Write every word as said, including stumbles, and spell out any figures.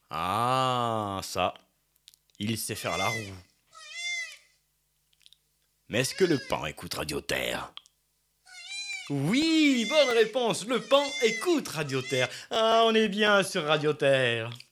Ah, ça, il sait faire la roue. Mais est-ce que le paon écoute Radio Terre ? Oui, bonne réponse, le paon écoute Radio Terre. Ah, on est bien sur Radio Terre.